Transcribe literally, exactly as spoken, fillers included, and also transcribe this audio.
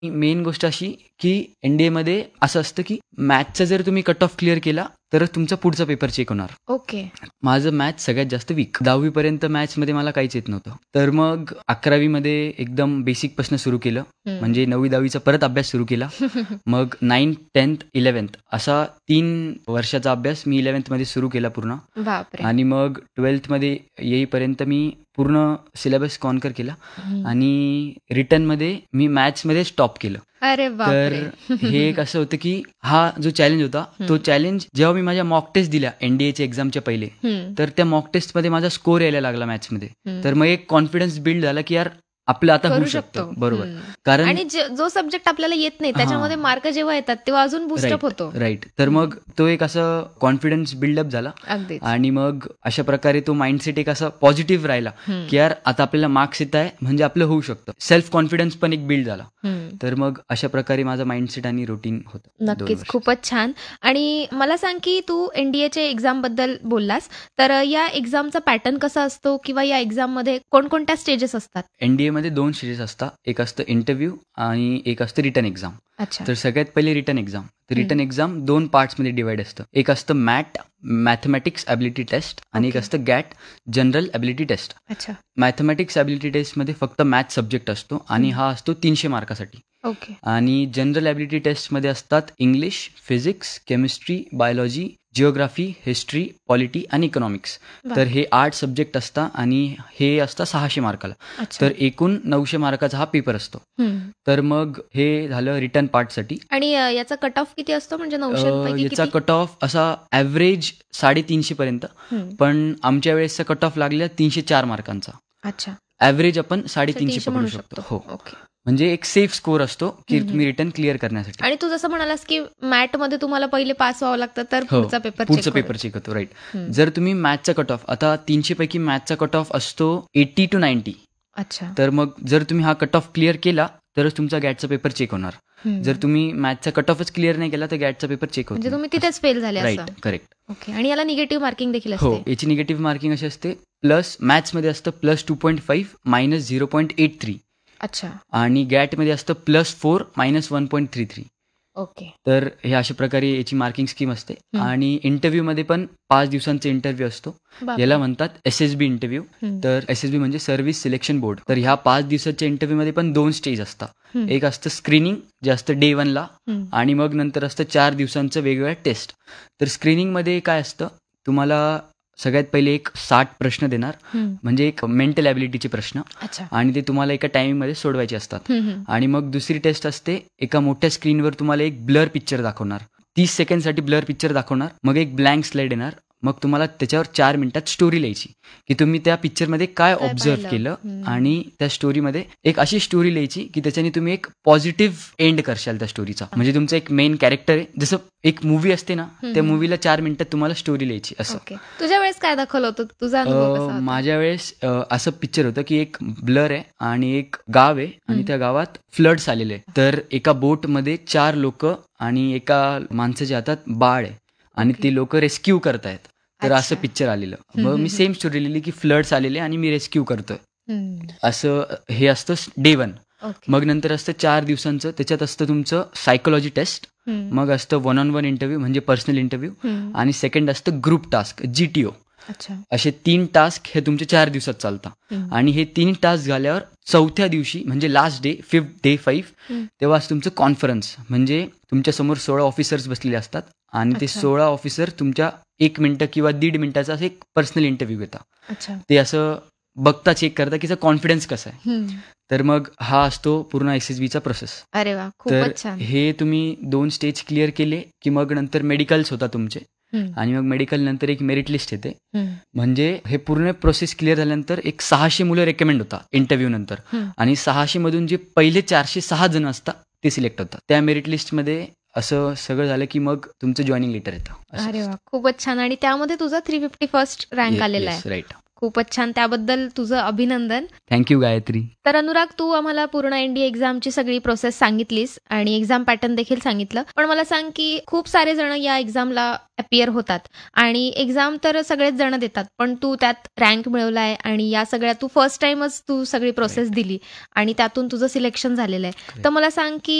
Main गोष्ट अशी की एनडीएमध्ये असं असतं की मॅथचा जर तुम्ही कट ऑफ क्लिअर केला तरच तुमचा पुढचा पेपर चेक होणार. ओके. माझं मॅथ सगळ्यात जास्त वीक. दहावीपर्यंत मॅथ्समध्ये मला काहीच येत नव्हतं. तर मग अकरावीमध्ये एकदम बेसिकपासून सुरू केलं, म्हणजे नववी दहावीचा परत अभ्यास सुरू केला. मग नाईन्थ टेन्थ इलेव्हन्थ असा तीन वर्षाचा अभ्यास मी इलेव्हन्थमध्ये सुरू केला पूर्ण. बापरे. आणि मग ट्वेल्थमध्ये येईपर्यंत मी पूर्ण सिलेबस कॉन्कर केला आणि रिटर्नमध्ये मी मॅथ्समध्ये स्टॉप केलं. अरे तर बापरे. हे एक असं होतं की हा जो चॅलेंज होता तो चॅलेंज जेव्हा मी माझ्या मॉक टेस्ट दिल्या एनडीएच्या एक्झामच्या पहिले, हम्म. तर त्या मॉक टेस्टमध्ये माझा स्कोर यायला लागला मॅथ्समध्ये. हम्म. तर मग एक कॉन्फिडन्स बिल्ड झाला की यार आपलं आता होऊ करू शकतं. शकतो. बरोबर. हम्म. कारण आणि जे- जो सब्जेक्ट आपल्याला येत नाही त्याच्यामध्ये हां. मार्क जेव्हा येतात तेव्हा अजून बुस्टअप होतो. राईट. तर मग तो एक असं कॉन्फिडन्स बिल्डअप झाला अगदीच. आणि मग अशा प्रकारे तो माइंडसेट एक असा पॉझिटिव्ह राहिला हम्म. की यार आता आपल्याला मार्क्स येत आहे म्हणजे आपलं होऊ शकतं. सेल्फ कॉन्फिडन्स पण एक बिल्ड झाला. हम्म. तर मग अशा प्रकारे माझं माइंडसेट आणि रुटीन होतं. दोन नक्कीच, वर्ष. खूपच छान. आणि मला सांग की तू एनडीएच्या एक्झाम बद्दल बोललास, तर या एक्झामचा पॅटर्न कसा असतो किंवा या एक्झाम मध्ये कोणकोणत्या स्टेजेस असतात? एनडीएमध्ये दोन स्टेजेस असतात. एक असतं इंटरव्ह्यू आणि एक असतं रिटर्न एक्झाम. अच्छा. तर सगळ्यात पहिले रिटर्न एक्झाम. तर रिटर्न एक्झाम दोन पार्ट्समध्ये डिवाइड असतं. एक असतं मॅट मॅथमॅटिक्स ॲबिलिटी टेस्ट आणि एक Okay. असतं गॅट जनरल ॲबिलिटी टेस्ट. अच्छा. मॅथमॅटिक्स ॲबिलिटी टेस्टमध्ये फक्त मॅथ सब्जेक्ट असतो आणि हा असतो तीनशे मार्कासाठी. ओके. आणि जनरल ॲबिलिटी टेस्टमध्ये असतात English, physics, chemistry, biology, geography, history, polity आणि इकॉनॉमिक्स. वा. तर हे आठ सब्जेक्ट असतात आणि हे असतं सहाशे मार्काला. अच्छा. तर एकूण नऊशे मार्काचा हा पेपर असतो. हम्म. तर मग हे झालं रिटर्न पार्टसाठी. आणि अ, याचा कट ऑफ किती असतो, म्हणजे नऊशे अ, पैकी याचा किती? कट ऑफ असा ॲव्हरेज साडेतीनशे पर्यंत, हम्म. पण आमच्या वेळेसचा कट ऑफ लागला तीनशे चार मार्कांचा. अच्छा. ॲव्हरेज आपण साडेतीनशे तीनशे पकडू म्हणू शकतो. शकतो. हो, ओके. म्हणजे एक सेफ स्कोर असतो की हम्म, तुम्ही रिटर्न क्लिअर करण्यासाठी. आणि तू जसं म्हणालास की मॅट मध्ये तुम्हाला पहिले पास व्हावं लागतं तर हो, पुढचा पेपर पुढचा check पेपर होईल. चेक होतो. राईट. हम्म. जर तुम्ही मॅथचा कट ऑफ आता तीनशे पैकी मॅथचा कट ऑफ असतो एटी टू नाईन्टी. अच्छा. तर मग जर तुम्ही हा कट ऑफ क्लिअर केला तरच तुमचा गॅटचा पेपर चेक होणार. हम्म. जर तुम्ही मॅथचा कट ऑफच क्लिअर नाही केला तर गॅटचा पेपर चेक होत म्हणजे नाही. तुम्ही तिथेच फेल झाले राईट, असं. करेक्ट. ओके. आणि याला निगेटिव्ह मार्किंग देखील हो, असते. याची निगेटिव्ह मार्किंग अशी असते, प्लस मॅथ्समध्ये असतं plus two point five minus zero point eight three अच्छा. आणि गॅटमध्ये असतं plus four minus one point three three. Okay. तर हे अशा प्रकारे याची मार्किंग स्कीम असते. हम्म. आणि इंटरव्ह्यूमध्ये पण पाच दिवसांचा इंटरव्ह्यू असतो. बापरे. याला म्हणतात एस एस बी इंटरव्ह्यू. हम्म. तर एस एस बी म्हणजे सर्व्हिस सिलेक्शन बोर्ड. तर ह्या पाच दिवसाच्या इंटरव्ह्यूमध्ये पण दोन स्टेज असतात. हम्म. एक असतं स्क्रीनिंग जे असतं डे वनला हम्म. आणि मग नंतर असतं चार दिवसांचं वेगवेगळ्या टेस्ट. तर स्क्रीनिंगमध्ये काय असतं, तुम्हाला सगळ्यात पहिले एक साठ प्रश्न देणार, हम्म. म्हणजे एक मेंटल ॲबिलिटीचे प्रश्न, अच्छा. आणि ते तुम्हाला एका टायमिंगमध्ये सोडवायचे असतात. हम्म, हम्म. आणि मग दुसरी टेस्ट असते, एका मोठ्या स्क्रीनवर तुम्हाला एक ब्लर पिक्चर दाखवणार, तीस सेकंडसाठी ब्लर पिक्चर दाखवणार, मग एक ब्लँक स्लाइड येणार, मग तुम्हाला त्याच्यावर चार मिनिटात स्टोरी लिहायची की तुम्ही त्या पिक्चरमध्ये काय काय ऑब्झर्व पाहिलं. केलं, हम्म. आणि त्या स्टोरीमध्ये एक अशी स्टोरी लिहायची की त्याच्याने तुम्ही एक पॉझिटिव्ह एंड करशाल त्या स्टोरीचा. म्हणजे तुमचं एक मेन कॅरेक्टर आहे, जसं एक मूवी असते ना, त्या मूवीला चार मिनिटात तुम्हाला स्टोरी लिहायची असं. ओके. तुझ्या वेळेस काय दाखवलं होतं, तुझा अनुभव कसा अ, होता? माझ्या वेळेस अ, असं पिक्चर होतं की एक ब्लर आहे आणि एक गाव आहे आणि त्या गावात फ्लड्स आलेले आहे. तर एका बोटमध्ये चार लोक आणि एका माणसाच्या हातात बाळ आहे आणि ओके. ते लोक रेस्क्यू करतायत. तर असं अच्छा. पिक्चर आलेलं. मग मी सेम स्टोरी लिहिली की फ्लड्स आलेले आणि मी रेस्क्यू करतोय हम्म. असं. हे असतं डे वन. ओके. मग नंतर असतं चार दिवसांचं, त्याच्यात असतं तुमचं सायकोलॉजी टेस्ट, हम्म. मग असतं वन ऑन वन इंटरव्ह्यू म्हणजे पर्सनल इंटरव्ह्यू, हम्म. आणि सेकंड असतं ग्रुप टास्क जीटीओ. अच्छा. असे तीन टास्क हे तुमचे चार दिवसात चालतात. हम्म. आणि हे तीन टास्क झाल्यावर चौथ्या दिवशी म्हणजे last day fifth day five, हम्म. तेव्हाच तुमचं कॉन्फरन्स, म्हणजे तुमच्या समोर सोळा ऑफिसर्स बसलेले असतात आणि ते अच्छा. सोळा ऑफिसर तुमच्या एक मिनिटं किंवा दीड मिनिटाचा असं एक पर्सनल इंटरव्ह्यू घेतात. अच्छा. ते असं बघता चेक करता की कॉन्फिडन्स कसा आहे. हम्म. तर मग हा असतो पूर्ण एस एस बीचा प्रोसेस. अरे वा, तर खूपच छान. हे तुम्ही दोन स्टेज क्लिअर केले की मग नंतर मेडिकल्स होता तुमचे, हम्म. आणि मग मेडिकल नंतर एक मेरिट लिस्ट येते. हम्म. म्हणजे हे पूर्ण प्रोसेस क्लिअर झाल्यानंतर एक सहाशे मुलं रेकमेंड होतात इंटरव्ह्यू नंतर, हम्म. आणि सहाशे मधून जे पहिले चारशे सहा जण असतात ते सिलेक्ट होतात. त्या मेरिट लिस्टमध्ये असं सगळं झालं की मग तुमचं जॉईनिंग लेटर येतं. अरे वा, खूपच छान. आणि त्यामध्ये तुझा थ्री फिफ्टी फर्स्ट रँक आलेला आहे. राईट. खूपच छान. त्याबद्दल तुझं अभिनंदन. थँक्यू गायत्री. तर अनुराग, तू आम्हाला पूर्ण एनडीए एक्झामची सगळी प्रोसेस सांगितलीस आणि एक्झाम पॅटर्न देखील सांगितलं. पण मला सांग की खूप सारे जण या एक्झामला अपियर होतात आणि एक्झाम तर सगळेच जण देतात, पण तू त्यात रँक मिळवलाय आणि या सगळ्या तू फर्स्ट टाइमच तू सगळी प्रोसेस दिली आणि त्यातून तुझं सिलेक्शन झालेलं आहे. तर मला सांग की